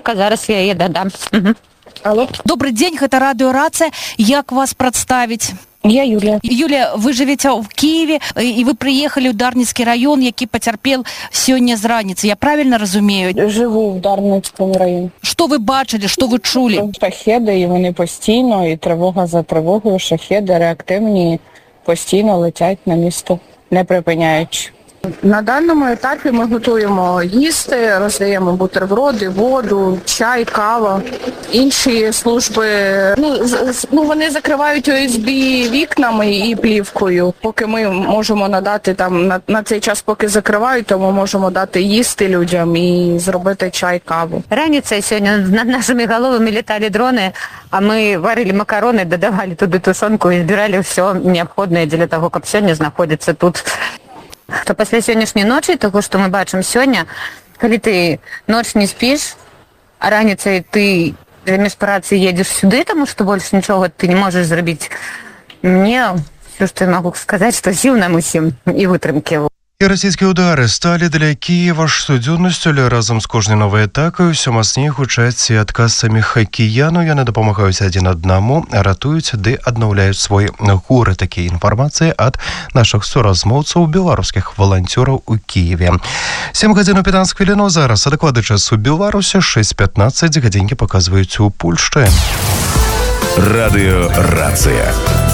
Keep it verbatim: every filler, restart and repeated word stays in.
Так, а зараз я яе дадам. Угу. Алло. Добрый день, гэта радыёрацыя. Як вас прадставіць? Я Юлія. Юлія, вы жывеце ў Киеве, і вы прыехалі ў Дарніцкі раён, які пацярпел сёння з раніцы. Я правильно разумею? Живу в Дарницькому районі. Што вы бачили, што ви чули? Шахеди, і вони постійно, і тривога за тривогою, шахеди реактивні постійно летять на місто, не припиняючи. На даному етапі ми готуємо їсти, роздаємо бутерброди, воду, чай, кава. Інші служби, ну, з, ну вони закривають ОСБ вікнами і плівкою. Поки ми можемо надати там, на, на цей час поки закривають, то ми можемо дати їсти людям і зробити чай, каву. Раніцай сёння над нашими головами летали дроны, а мы варили макароны, додавали туды тушонку і збирали все необходное для того, каб сёння знаходиться тут. То пасля сённяшняй ночы, таго, што мы бачым сёння, калі ты ноч не спіш, а раніцай ты замест працы едзеш сюды, таму што больш нічога ты не можаш зрабіць. Мне ўсё, што я магу сказаць, што сіл нам усім і вытрымкі. І расійскія ўдары сталі для Кіева штодзённасцю, але разам з кожнай новай атакай усё мацней гучаць і адказ саміх кіянаў. Яны дапамагаюць адзін аднаму, ратуюць ды аднаўляюць свой горы. Такія інфармацыі ад нашых суразмоўцаў, беларускіх валанцёраў у Кіеве. сем гадзін пятнаццаць хвілінаў зараз. Адэкватны час у Беларусі, шэсць пятнаццаць, гадзінкі паказваюць у Польшчы. Радыё Рацыя.